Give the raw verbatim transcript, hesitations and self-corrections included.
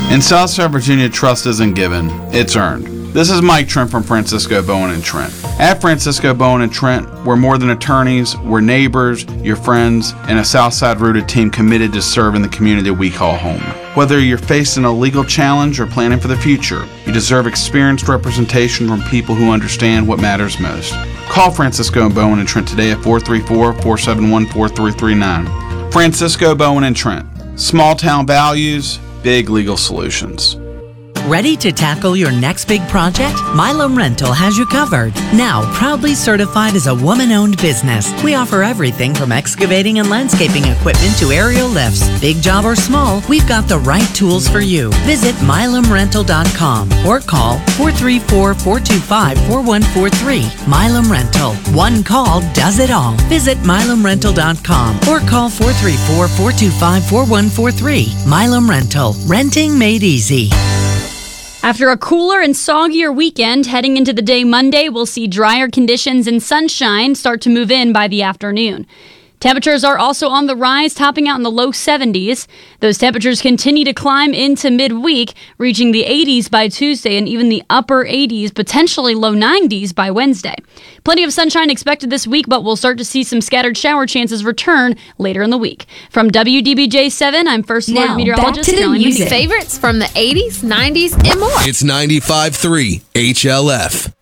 In Southside Virginia, trust isn't given, it's earned. This is Mike Trent from Francisco Bowen and Trent. At Francisco Bowen and Trent, we're more than attorneys, we're neighbors, your friends, and a Southside-rooted team committed to serving the community we call home. Whether you're facing a legal challenge or planning for the future, you deserve experienced representation from people who understand what matters most. Call Francisco Bowen and Trent today at four three four, four seven one, four three three nine. Francisco Bowen and Trent. Small town values, big legal solutions. Ready to tackle your next big project? Milam Rental has you covered. Now, proudly certified as a woman-owned business, we offer everything from excavating and landscaping equipment to aerial lifts. Big job or small, we've got the right tools for you. Visit milam rental dot com or call four three four, four two five, four one four three. Milam Rental. One call does it all. Visit milam rental dot com or call four three four, four two five, four one four three. Milam Rental. Renting made easy. After a cooler and soggier weekend, heading into the day Monday, we'll see drier conditions and sunshine start to move in by the afternoon. Temperatures are also on the rise, topping out in the low seventies. Those temperatures continue to climb into midweek, reaching the eighties by Tuesday and even the upper eighties, potentially low nineties by Wednesday. Plenty of sunshine expected this week, but we'll start to see some scattered shower chances return later in the week. From W D B J seven, I'm First Alert Now, Meteorologist back to the Carolyn music. Medina. Favorites from the eighties, nineties, and more. It's ninety-five point three H L F.